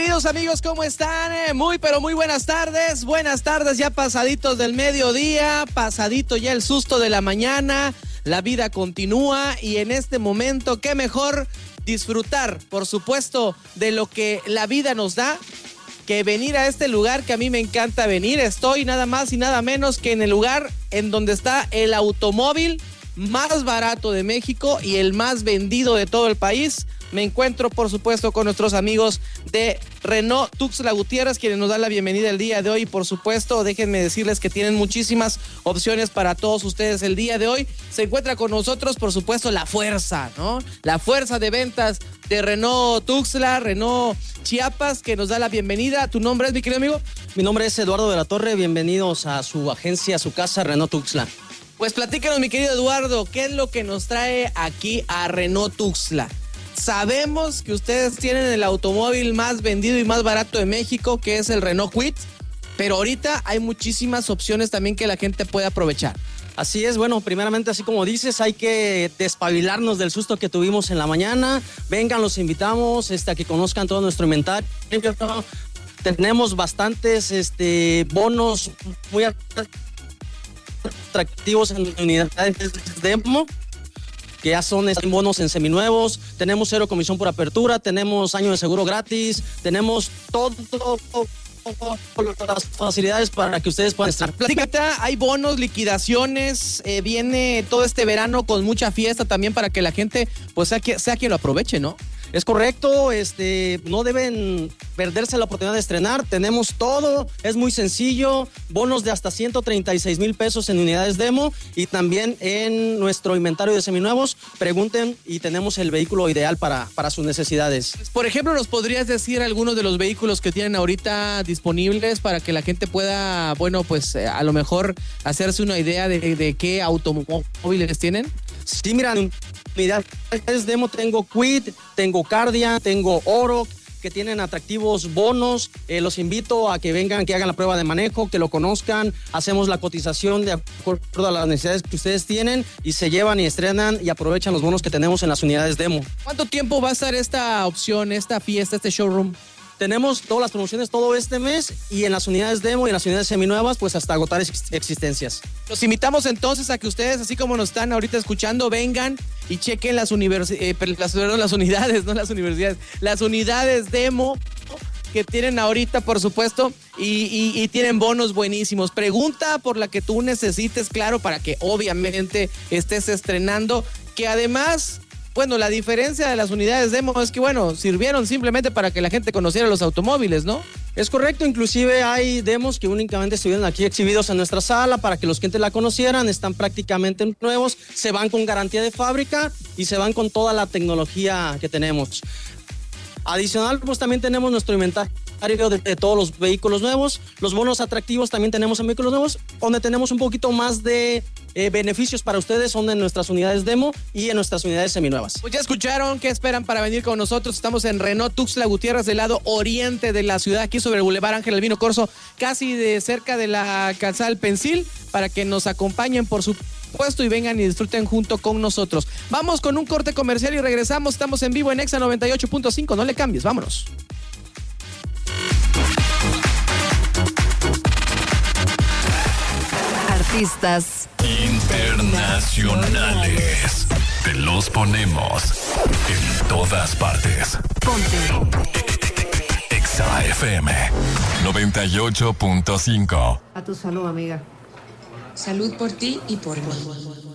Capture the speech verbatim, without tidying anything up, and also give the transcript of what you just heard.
Queridos amigos, ¿cómo están? Eh, muy, pero muy buenas tardes. Buenas tardes ya pasaditos del mediodía, pasadito ya el susto de la mañana. La vida continúa y en este momento, qué mejor disfrutar, por supuesto, de lo que la vida nos da, que venir a este lugar que a mí me encanta venir. Estoy nada más y nada menos que en el lugar en donde está el automóvil más barato de México y el más vendido de todo el país. Me encuentro, por supuesto, con nuestros amigos de Renault Tuxtla Gutiérrez, quienes nos dan la bienvenida el día de hoy. Por supuesto, déjenme decirles que tienen muchísimas opciones para todos ustedes el día de hoy. Se encuentra con nosotros, por supuesto, la fuerza, ¿no? La fuerza de ventas de Renault Tuxtla, Renault Chiapas, que nos da la bienvenida. ¿Tu nombre es, mi querido amigo? Mi nombre es Eduardo de la Torre. Bienvenidos a su agencia, a su casa, Renault Tuxtla. Pues platícanos, mi querido Eduardo, ¿qué es lo que nos trae aquí a Renault Tuxtla? Sabemos que ustedes tienen el automóvil más vendido y más barato de México, que es el Renault Kwid, pero ahorita hay muchísimas opciones también que la gente puede aprovechar. Así es, bueno, primeramente, así como dices, hay que despabilarnos del susto que tuvimos en la mañana. Vengan, los invitamos este, a que conozcan todo nuestro inventario. Tenemos bastantes este, bonos muy atractivos en unidades demo, que ya son bonos en seminuevos. Tenemos cero comisión por apertura, tenemos año de seguro gratis, tenemos todo, todo, todo, todo las facilidades para que ustedes puedan estar. Platícate, hay bonos, liquidaciones, eh, viene todo este verano con mucha fiesta también para que la gente pues sea, que, sea quien lo aproveche, ¿no? Es correcto, este, no deben perderse la oportunidad de estrenar. Tenemos todo, es muy sencillo, bonos de hasta ciento treinta y seis mil pesos en unidades demo y también en nuestro inventario de seminuevos. Pregunten y tenemos el vehículo ideal para, para sus necesidades. Por ejemplo, ¿nos podrías decir algunos de los vehículos que tienen ahorita disponibles para que la gente pueda, bueno, pues eh, a lo mejor hacerse una idea de, de qué automóviles tienen? Sí, miran, unidades demo tengo Kwid, tengo Cardia, tengo Oro, que tienen atractivos bonos. Eh, los invito a que vengan, que hagan la prueba de manejo, que lo conozcan. Hacemos la cotización de acuerdo a las necesidades que ustedes tienen y se llevan y estrenan y aprovechan los bonos que tenemos en las unidades demo. ¿Cuánto tiempo va a estar esta opción, esta fiesta, este showroom? Tenemos todas las promociones todo este mes y en las unidades demo y en las unidades seminuevas, pues hasta agotar ex- existencias. Los invitamos entonces a que ustedes, así como nos están ahorita escuchando, vengan y chequen las, univers- eh, las, las unidades, no las universidades, las unidades demo que tienen ahorita, por supuesto, y, y, y tienen bonos buenísimos. Pregunta por la que tú necesites, claro, para que obviamente estés estrenando, que además... Bueno, la diferencia de las unidades demo es que, bueno, sirvieron simplemente para que la gente conociera los automóviles, ¿no? Es correcto, inclusive hay demos que únicamente estuvieron aquí exhibidos en nuestra sala para que los clientes la conocieran, están prácticamente nuevos, se van con garantía de fábrica y se van con toda la tecnología que tenemos. Adicional, pues también tenemos nuestro inventario de, de todos los vehículos nuevos, los bonos atractivos también tenemos en vehículos nuevos, donde tenemos un poquito más de eh, beneficios para ustedes, son en nuestras unidades demo y en nuestras unidades seminuevas. Pues ya escucharon, ¿qué esperan para venir con nosotros? Estamos en Renault Tuxtla Gutiérrez, del lado oriente de la ciudad, aquí sobre el Boulevard Ángel Albino Corzo, casi de cerca de la calzada del Pensil, para que nos acompañen, por su puesto y vengan y disfruten junto con nosotros. Vamos con un corte comercial y regresamos. Estamos en vivo en Exa noventa y ocho punto cinco. No le cambies, vámonos. Artistas internacionales. Te los ponemos en todas partes. Ponte Exa F M noventa y ocho punto cinco. a tu salud, amiga. Salud por ti y por mí.